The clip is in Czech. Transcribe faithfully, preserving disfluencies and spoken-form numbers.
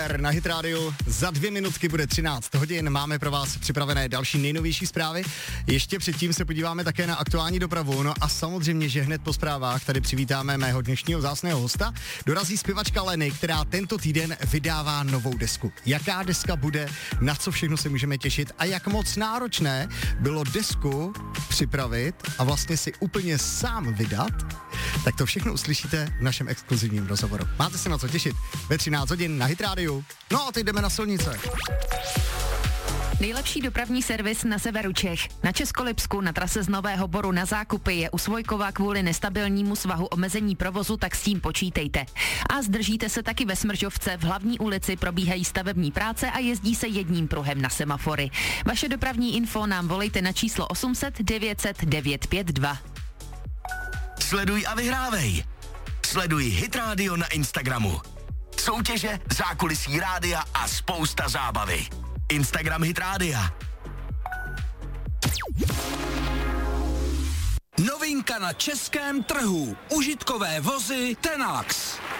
Na Hit Radio za dvě minutky bude třináct hodin. Máme pro vás připravené další nejnovější zprávy. Ještě předtím se podíváme také na aktuální dopravu. No a samozřejmě, že hned po zprávách tady přivítáme mého dnešního vzácného hosta. Dorazí zpěvačka Leny, která tento týden vydává novou desku. Jaká deska bude, na co všechno se můžeme těšit a jak moc náročné bylo desku připravit a vlastně si úplně sám vydat, tak to všechno uslyšíte v našem exkluzivním rozhovoru. Máte se na co těšit ve třináct hodin na Hit Radio. No a teď jdeme na silnice. Nejlepší dopravní servis na severu Čech. Na Českolipsku na trase z Nového Boru na Zákupy je u Svojkova kvůli nestabilnímu svahu omezení provozu, tak s tím počítejte. A zdržíte se taky ve Smržovce, v hlavní ulici probíhají stavební práce a jezdí se jedním pruhem na semafory. Vaše dopravní info nám volejte na číslo osm set devět set devět pět dva. Sleduj a vyhrávej. Sleduj Hit Radio na Instagramu. Soutěže, zákulisí rádia a spousta zábavy. Instagram Hit Rádia. Novinka na českém trhu. Užitkové vozy Tenax.